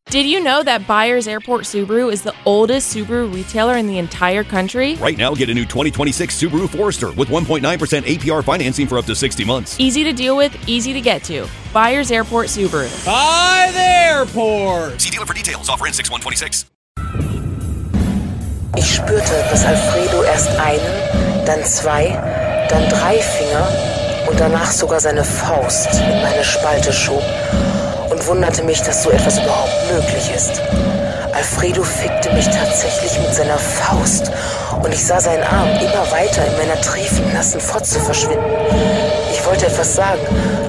Did you know that Byers Airport Subaru is the oldest Subaru retailer in the entire country? Right now, get a new 2026 Subaru Forester with 1.9% APR financing for up to 60 months. Easy to deal with, easy to get to. Byers Airport Subaru. By the airport! See dealer for details. Offer in 6126. Ich spürte, dass Alfredo erst einen, dann zwei, dann drei Finger und danach sogar seine Faust in meine Spalte schob und wunderte mich, dass so etwas überhaupt möglich ist. Alfredo fickte mich tatsächlich mit seiner Faust und ich sah seinen Arm immer weiter in meiner triefend nassen Fotze verschwinden. Ich wollte etwas sagen,